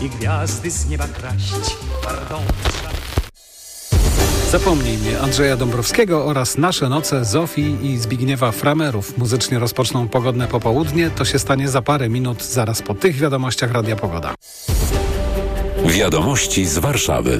i gwiazdy z nieba kraść. Zapomnij mnie Andrzeja Dąbrowskiego oraz Nasze noce Zofii i Zbigniewa Framerów. Muzycznie rozpoczną pogodne popołudnie. To się stanie za parę minut, zaraz po tych wiadomościach Radia Pogoda. Wiadomości z Warszawy.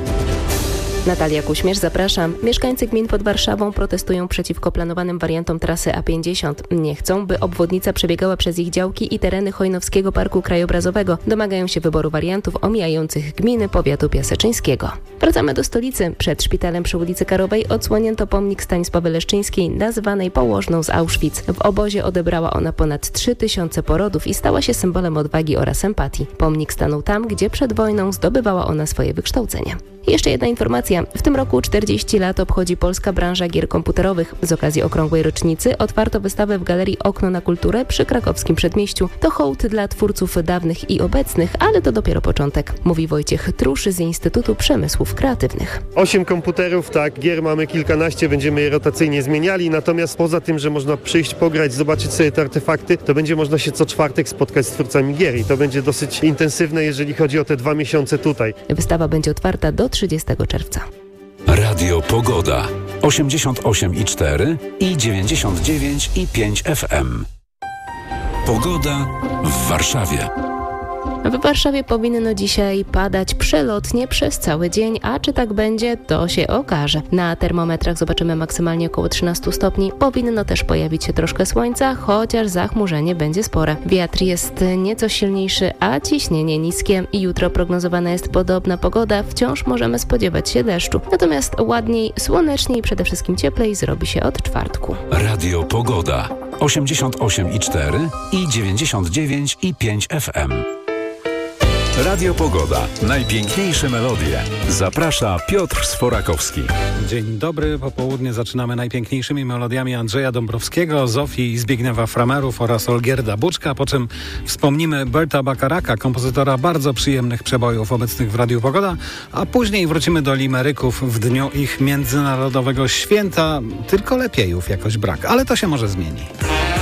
Natalia Kuśmierz, zapraszam. Mieszkańcy gmin pod Warszawą protestują przeciwko planowanym wariantom trasy A50. Nie chcą, by obwodnica przebiegała przez ich działki i tereny Chojnowskiego Parku Krajobrazowego. Domagają się wyboru wariantów omijających gminy powiatu piaseczyńskiego. Wracamy do stolicy. Przed szpitalem przy ulicy Karowej odsłonięto pomnik Stanisławy Leszczyńskiej, nazwanej położną z Auschwitz. W obozie odebrała ona ponad 3000 porodów i stała się symbolem odwagi oraz empatii. Pomnik stanął tam, gdzie przed wojną zdobywała ona swoje wykształcenie. Jeszcze jedna informacja. W tym roku 40 lat obchodzi polska branża gier komputerowych. Z okazji okrągłej rocznicy otwarto wystawę w Galerii Okno na Kulturę przy krakowskim Przedmieściu. To hołd dla twórców dawnych i obecnych, ale to dopiero początek, mówi Wojciech Truszy z Instytutu Przemysłów Kreatywnych. 8 komputerów, tak, gier mamy kilkanaście, będziemy je rotacyjnie zmieniali, natomiast poza tym, że można przyjść, pograć, zobaczyć sobie te artefakty, to będzie można się co czwartek spotkać z twórcami gier i to będzie dosyć intensywne, jeżeli chodzi o te 2 miesiące tutaj. Wystawa będzie otwarta do 30 czerwca. Radio Pogoda 88,4 i 99,5 FM. Pogoda w Warszawie. W Warszawie powinno dzisiaj padać przelotnie przez cały dzień, a czy tak będzie, to się okaże. Na termometrach zobaczymy maksymalnie około 13 stopni. Powinno też pojawić się troszkę słońca, chociaż zachmurzenie będzie spore. Wiatr jest nieco silniejszy, a ciśnienie niskie. Jutro prognozowana jest podobna pogoda. Wciąż możemy spodziewać się deszczu. Natomiast ładniej, słoneczniej i przede wszystkim cieplej zrobi się od czwartku. Radio Pogoda 88,4 i 99,5 FM. Radio Pogoda. Najpiękniejsze melodie. Zaprasza Piotr Sforakowski. Dzień dobry. Popołudnie zaczynamy najpiękniejszymi melodiami Andrzeja Dąbrowskiego, Zofii i Zbigniewa Framerów oraz Olgierda Buczka, po czym wspomnimy Berta Bakaraka, kompozytora bardzo przyjemnych przebojów obecnych w Radiu Pogoda, a później wrócimy do limeryków w dniu ich międzynarodowego święta. Tylko lepiejów jakoś brak, ale to się może zmieni.